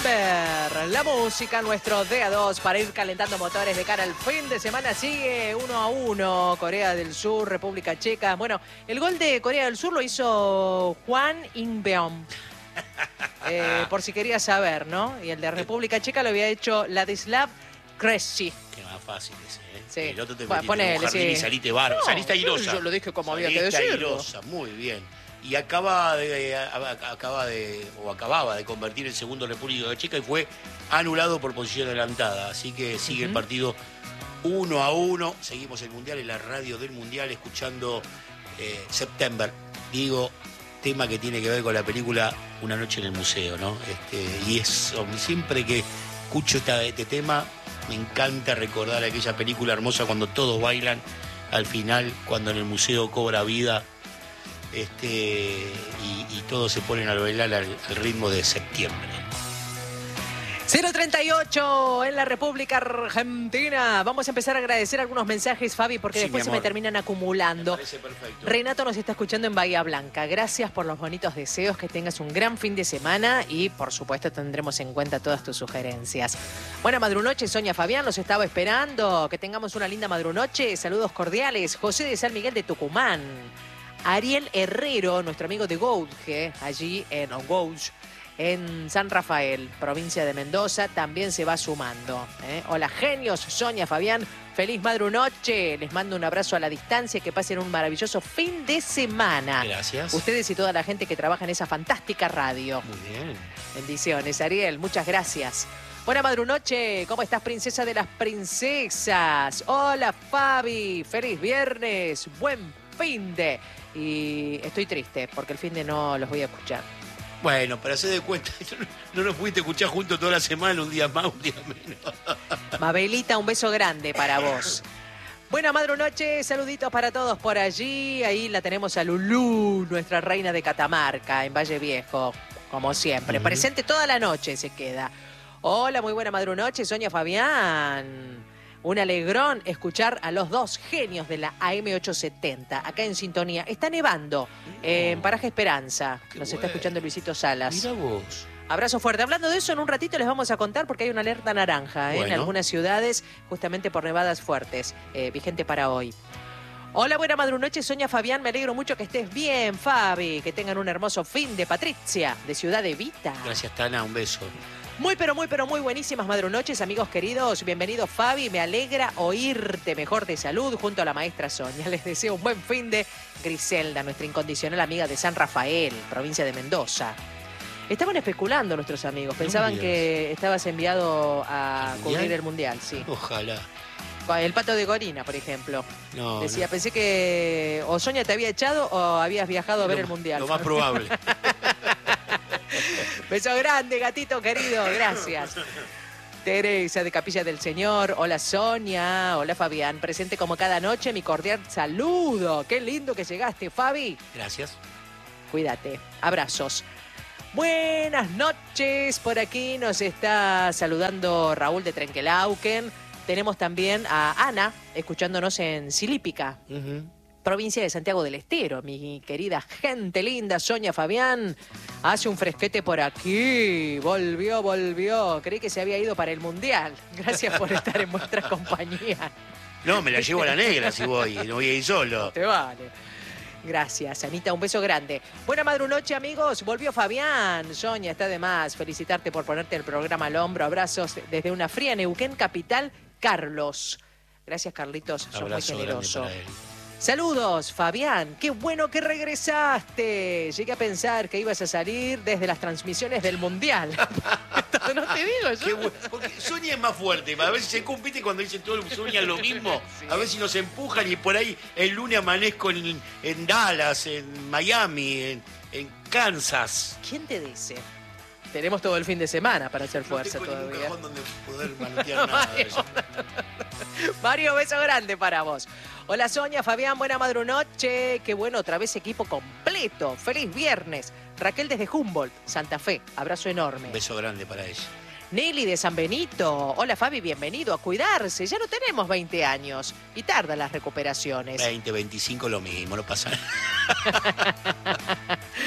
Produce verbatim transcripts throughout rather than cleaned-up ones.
September. La música, nuestro D A dos para ir calentando motores de cara al fin de semana. Sigue uno a uno Corea del Sur, República Checa. Bueno, el gol de Corea del Sur lo hizo Hwang In-beom. Eh, por si querías saber, ¿no? Y el de República Checa lo había hecho Ladislav Krejci. Qué más fácil ese, ¿eh? Sí. El otro te Bueno, metiste en un jardín sí. y saliste bárbaro. No, saliste airosa. yo lo dije como había que Saliste decirlo. airosa, muy bien. Y acaba de, acaba de, o acababa de convertir el segundo República Checa y fue anulado por posición adelantada. Así que sigue uh-huh. el partido uno a uno. Seguimos el Mundial en la radio del Mundial escuchando eh, September. Digo, tema que tiene que ver con la película Una noche en el museo, ¿no? Este, y es siempre que escucho este, este tema, me encanta recordar aquella película hermosa cuando todos bailan al final, cuando en el museo cobra vida. Este, y, y todos se ponen a bailar al, al ritmo de septiembre. cero treinta y ocho en la República Argentina. Vamos a empezar a agradecer algunos mensajes, Fabi, porque sí, después se me terminan acumulando. Me parece perfecto. Renato nos está escuchando en Bahía Blanca. Gracias por los bonitos deseos, que tengas un gran fin de semana y, por supuesto, tendremos en cuenta todas tus sugerencias. Buena madrunoche, Sonia Fabián, los estaba esperando. Que tengamos una linda madrunoche. Saludos cordiales. José de San Miguel de Tucumán. Ariel Herrero, nuestro amigo de Gouge, allí en Gouge, en San Rafael, provincia de Mendoza, también se va sumando. ¿eh? Hola, genios, Sonia, Fabián, feliz madrunoche. Les mando un abrazo a la distancia, que pasen un maravilloso fin de semana. Gracias. Ustedes y toda la gente que trabaja en esa fantástica radio. Muy bien. Bendiciones, Ariel, muchas gracias. Buena madrunoche, ¿cómo estás, princesa de las princesas? Hola, Fabi, feliz viernes, buen fin de... Y estoy triste porque el fin de no los voy a escuchar. Bueno, para hacer de cuenta, no nos pudiste escuchar juntos toda la semana, un día más, un día menos. Mabelita, un beso grande para vos. Buena madrunoche, saluditos para todos por allí. Ahí la tenemos a Lulú, nuestra reina de Catamarca, en Valle Viejo, como siempre. Uh-huh. Presente toda la noche se queda. Hola, muy buena madrunoche, Sonia Fabián. Un alegrón escuchar a los dos genios de la A M ochocientos setenta, acá en sintonía. Está nevando eh, en Paraje Esperanza. Qué Nos bueno. Está escuchando Luisito Salas. Mira vos. Abrazo fuerte. Hablando de eso, en un ratito les vamos a contar porque hay una alerta naranja ¿eh? bueno. en algunas ciudades, justamente por nevadas fuertes, eh, vigente para hoy. Hola, buena madrunoche, Sonia Fabián. Me alegro mucho que estés bien, Fabi. Que tengan un hermoso fin de Patricia, de Ciudad Evita. Gracias, Tana. Un beso. Muy, pero muy, pero muy buenísimas madrunoches, amigos queridos. Bienvenido, Fabi. Me alegra oírte mejor de salud junto a la maestra Sonia. Les deseo un buen fin de Griselda, nuestra incondicional amiga de San Rafael, provincia de Mendoza. Estaban especulando nuestros amigos. Pensaban no que estabas enviado a cubrir el Mundial, sí. Ojalá. El Pato de Gorina, por ejemplo. No, Decía, no. pensé que o Sonia te había echado o habías viajado a ver lo, el Mundial. Lo más probable. Beso grande, gatito querido, gracias. Teresa de Capilla del Señor, hola Sonia, hola Fabián, presente como cada noche, mi cordial saludo. Qué lindo que llegaste, Fabi. Gracias. Cuídate, abrazos. Buenas noches, por aquí nos está saludando Raúl de Trenquelauquen. Tenemos también a Ana, escuchándonos en Silípica. Uh-huh. Provincia de Santiago del Estero, mi querida gente linda, Sonia Fabián. Hace un fresquete por aquí. Volvió, volvió. Creí que se había ido para el Mundial. Gracias por estar en vuestra compañía. No, me la llevo a la negra si voy. No voy a ir solo. Te vale. Gracias, Anita. Un beso grande. Buena madrunoche, amigos. Volvió Fabián. Sonia, está de más. Felicitarte por ponerte el programa al hombro. Abrazos desde una fría Neuquén capital, Carlos. Gracias, Carlitos. Sos muy generoso. Saludos, Fabián. Qué bueno que regresaste. Llegué a pensar que ibas a salir desde las transmisiones del Mundial. No te digo eso. Qué bueno, porque Sonia es más fuerte. A ver si se compite cuando dicen todo Sonia lo mismo. Sí. A ver si nos empujan y por ahí el lunes amanezco en, en Dallas, en Miami, en, en Kansas. ¿Quién te dice? Tenemos todo el fin de semana para hacer fuerza no tengo todavía. Cajón donde poder manotear nada de eso. Mario, beso grande para vos. Hola Sonia, Fabián, buena madrunoche. Qué bueno, otra vez equipo completo. Feliz viernes. Raquel desde Humboldt, Santa Fe. Abrazo enorme. Un beso grande para ella. Nelly de San Benito. Hola Fabi, bienvenido. A cuidarse. Ya no tenemos veinte años. Y tardan las recuperaciones. veinte, veinticinco lo mismo, no pasa nada.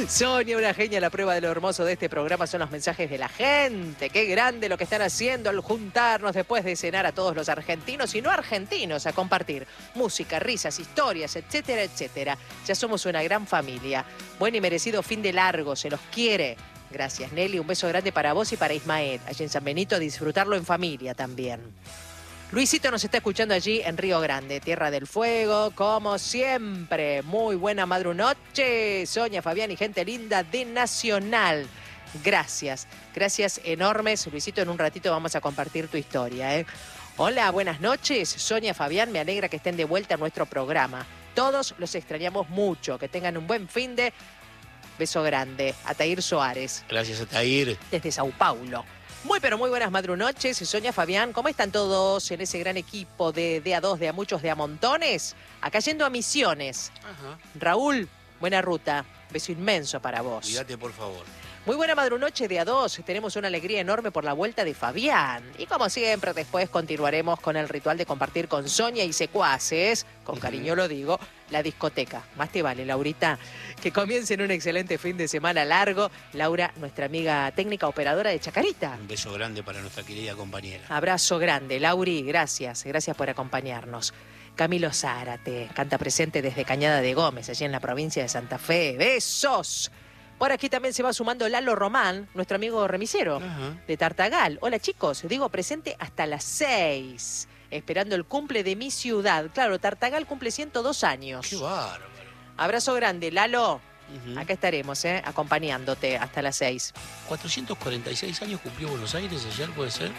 Sonia, una genia. La prueba de lo hermoso de este programa son los mensajes de la gente. Qué grande lo que están haciendo al juntarnos después de cenar a todos los argentinos y no argentinos a compartir música, risas, historias, etcétera, etcétera. Ya somos una gran familia. Buen y merecido fin de largo. Se los quiere. Gracias, Nelly. Un beso grande para vos y para Ismael. Allí en San Benito, a disfrutarlo en familia también. Luisito nos está escuchando allí en Río Grande, Tierra del Fuego, como siempre. Muy buena madrunoche, Sonia, Fabián y gente linda de Nacional. Gracias, gracias enormes. Luisito, en un ratito vamos a compartir tu historia, ¿eh? Hola, buenas noches. Sonia, Fabián, me alegra que estén de vuelta a nuestro programa. Todos los extrañamos mucho. Que tengan un buen fin de... Beso grande. Atair Soares. Gracias, Atair. Desde Sao Paulo. Muy, pero muy buenas madrunoches. Sonia, Fabián, ¿cómo están todos en ese gran equipo de D A dos, de a muchos, de a montones? Acá yendo a Misiones. Ajá. Raúl, buena ruta. Beso inmenso para vos. Cuídate, por favor. Muy buena madrunoche de A dos. Tenemos una alegría enorme por la vuelta de Fabián. Y como siempre, después continuaremos con el ritual de compartir con Sonia y secuaces, con cariño lo digo, la discoteca. Más te vale, Laurita. Que comiencen un excelente fin de semana largo. Laura, nuestra amiga técnica operadora de Chacarita. Un beso grande para nuestra querida compañera. Abrazo grande. Lauri, gracias. Gracias por acompañarnos. Camilo Zárate, canta presente desde Cañada de Gómez, allí en la provincia de Santa Fe. ¡Besos! Por aquí también se va sumando Lalo Román, nuestro amigo remisero. Ajá. De Tartagal. Hola, chicos. Digo presente hasta las seis. Esperando el cumple de mi ciudad. Claro, Tartagal cumple ciento dos años. ¡Qué bárbaro! Abrazo grande, Lalo. Uh-huh. Acá estaremos, ¿eh? Acompañándote hasta las seis. cuatrocientos cuarenta y seis años cumplió Buenos Aires ayer, ¿puede ser?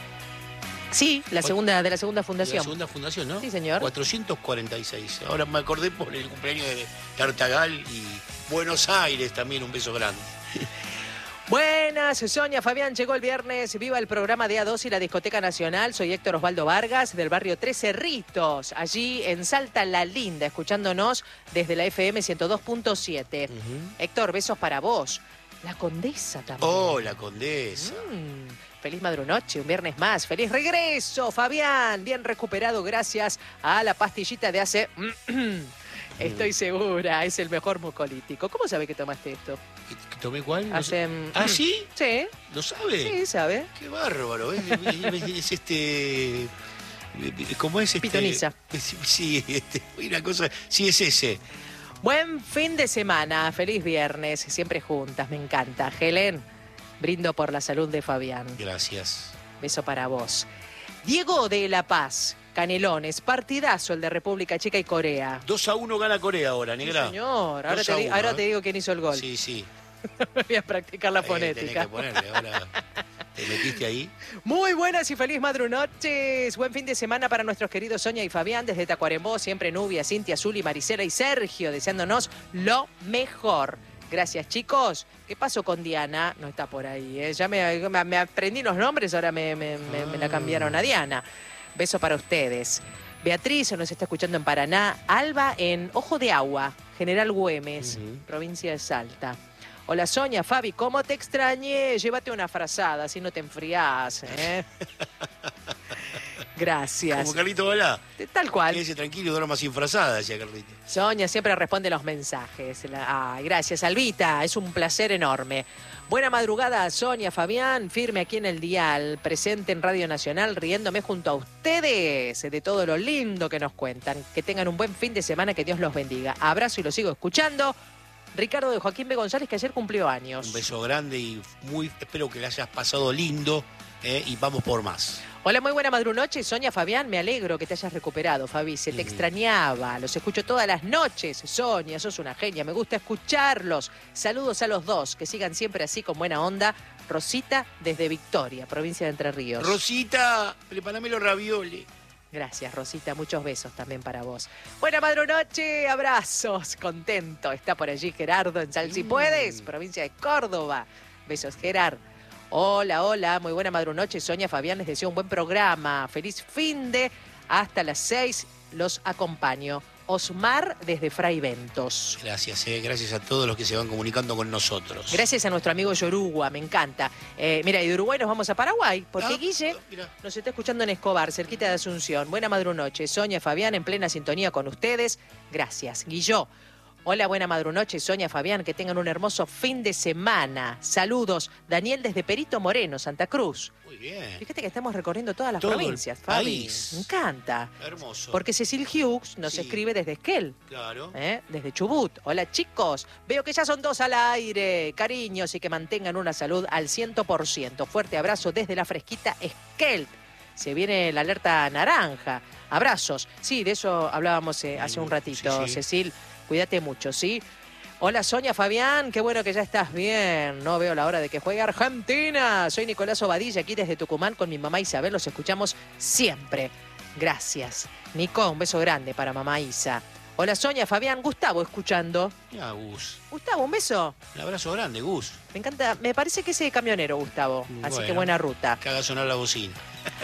Sí, la segunda, de la segunda fundación. De la segunda fundación, ¿no? Sí, señor. cuatrocientos cuarenta y seis. Ahora me acordé por el cumpleaños de Tartagal y Buenos Aires también. Un beso grande. Buenas, Sonia, Fabián, llegó el viernes, viva el programa de A dos y la Discoteca Nacional. Soy Héctor Osvaldo Vargas, del barrio Tres Cerritos, allí en Salta La Linda, escuchándonos desde la F M ciento dos punto siete. Uh-huh. Héctor, besos para vos. La Condesa también. Oh, la Condesa. Mm, feliz madrunoche, un viernes más. Feliz regreso, Fabián. Bien recuperado gracias a la pastillita de hace... Estoy segura, es el mejor mucolítico. ¿Cómo sabe que tomaste esto? ¿Que tomé cuál? Hace... ¿Ah, sí? Sí. ¿Lo sabe? Sí, sabe. Qué bárbaro. Es, es, es este... ¿Cómo es este? Pitoniza. Sí, este, una cosa... Sí, es ese. Buen fin de semana. Feliz viernes. Siempre juntas. Me encanta. Helen, brindo por la salud de Fabián. Gracias. Beso para vos. Diego de La Paz. Canelones, partidazo el de República Checa y Corea. dos a uno gana Corea ahora, negra. Sí, señor, ahora, te, uno, ahora ¿eh? te digo quién hizo el gol. Sí, sí. Voy a practicar la eh, fonética. Tenés que ponerle, ahora te metiste ahí. Muy buenas y feliz madrunoches. Buen fin de semana para nuestros queridos Sonia y Fabián desde Tacuarembó. Siempre Nubia, Cintia, Zuli, Marisela y Sergio, deseándonos lo mejor. Gracias, chicos. ¿Qué pasó con Diana? No está por ahí, ¿eh? Ya me, me, me aprendí los nombres, ahora me, me, me, me la cambiaron a Diana. Beso para ustedes. Beatriz nos está escuchando en Paraná. Alba en Ojo de Agua, General Güemes, uh-huh. provincia de Salta. Hola, Sonia, Fabi, ¿cómo te extrañé? Llévate una frazada, así no te enfriás, ¿eh? Gracias. Como Carlito Balá. Tal cual. Quédese tranquilo, duerma sin frazada, decía Carlito. Sonia siempre responde los mensajes. Ah, gracias, Albita. Es un placer enorme. Buena madrugada, Sonia, Fabián, firme aquí en el dial, presente en Radio Nacional, riéndome junto a ustedes de todo lo lindo que nos cuentan. Que tengan un buen fin de semana, que Dios los bendiga. Abrazo y lo sigo escuchando. Ricardo de Joaquín B. González, que ayer cumplió años. Un beso grande y muy espero que le hayas pasado lindo, eh, y vamos por más. Hola, muy buena madrunoche, Sonia, Fabián, me alegro que te hayas recuperado, Fabi, se te mm. extrañaba, los escucho todas las noches, Sonia, sos una genia, me gusta escucharlos, saludos a los dos, que sigan siempre así con buena onda, Rosita desde Victoria, provincia de Entre Ríos. Rosita, prepárame los ravioles. Gracias, Rosita, muchos besos también para vos. Buena madrunoche, abrazos, contento, está por allí Gerardo en Sal Si mm. Puedes, provincia de Córdoba, besos Gerard. Hola, hola, muy buena madrunoche, Sonia, Fabián, les deseo un buen programa. Feliz fin de, hasta las seis los acompaño. Osmar desde Fray Ventos. Gracias, eh, gracias a todos los que se van comunicando con nosotros. Gracias a nuestro amigo Yoruba, me encanta. Eh, mira, y de Uruguay nos vamos a Paraguay, porque ah, Guille ah, nos está escuchando en Escobar, cerquita de Asunción. Buena madrunoche, Sonia, Fabián, en plena sintonía con ustedes. Gracias, Guillo. Hola, buena madrunoche, Sonia, Fabián, que tengan un hermoso fin de semana. Saludos, Daniel desde Perito Moreno, Santa Cruz. Muy bien. Fíjate que estamos recorriendo todas las Todo el provincias, Fabi. país. Me encanta. Hermoso. Porque Cecil Hughes nos Sí. escribe desde Esquel, Claro. ¿eh? Desde Chubut. Hola, chicos. Veo que ya son dos al aire. Cariños y que mantengan una salud al cien por ciento. Fuerte abrazo desde la fresquita Esquel. Se viene la alerta naranja. Abrazos. Sí, de eso hablábamos eh, hace un ratito, Sí, sí. Cecil. Cuídate mucho, ¿sí? Hola, Sonia, Fabián. Qué bueno que ya estás bien. No veo la hora de que juegue Argentina. Soy Nicolás Obadilla, aquí desde Tucumán con mi mamá Isabel. Los escuchamos siempre. Gracias. Nico, un beso grande para mamá Isa. Hola, Sonia, Fabián. Gustavo, escuchando. Mira, Gus. Gustavo, un beso. Un abrazo grande, Gus. Me encanta. Me parece que ese camionero, Gustavo. Así Bueno. que buena ruta. Que haga sonar la bocina.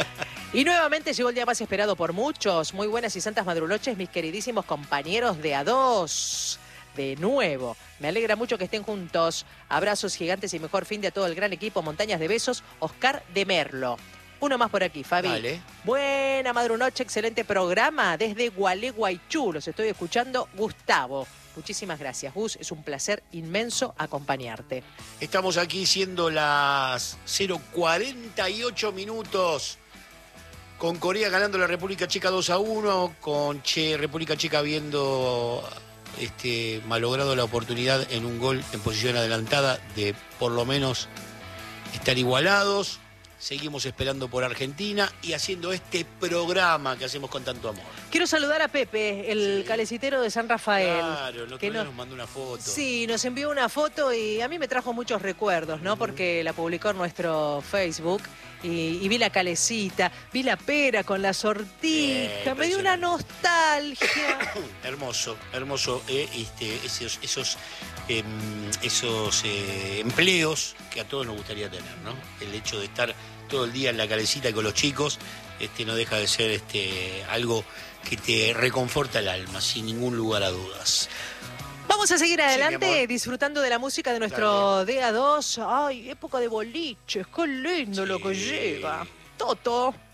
Y nuevamente llegó el día más esperado por muchos. Muy buenas y santas madrunoches, mis queridísimos compañeros de A dos. De nuevo, me alegra mucho que estén juntos. Abrazos gigantes y mejor fin de a todo el gran equipo. Montañas de besos, Oscar de Merlo. Uno más por aquí, Fabi. Dale. Buena madrunoche, excelente programa. Desde Gualeguaychú, los estoy escuchando, Gustavo. Muchísimas gracias, Gus. Es un placer inmenso acompañarte. Estamos aquí siendo las cero cuarenta y ocho minutos. Con Corea ganando la República Checa dos a uno. Con che, República Checa viendo este, malogrado la oportunidad en un gol en posición adelantada de por lo menos estar igualados. Seguimos esperando por Argentina y haciendo este programa que hacemos con tanto amor. Quiero saludar a Pepe, el Sí. calecitero de San Rafael. Claro, el otro que día nos- nos mandó una foto. Sí, nos envió una foto y a mí me trajo muchos recuerdos, ¿no? Porque la publicó en nuestro Facebook y, y vi la calecita, vi la pera con la sortija, Bien, me dio una impresionante. nostalgia. Hermoso, hermoso. eh, este, esos esos, em, esos eh, empleos que a todos nos gustaría tener, ¿no? El hecho de estar todo el día en la calecita con los chicos este, no deja de ser este, algo que te reconforta el alma, sin ningún lugar a dudas. Vamos a seguir mi adelante amor. disfrutando de la música de nuestro D A dos. Ay, época de boliches, qué lindo Sí. lo que llega. Toto.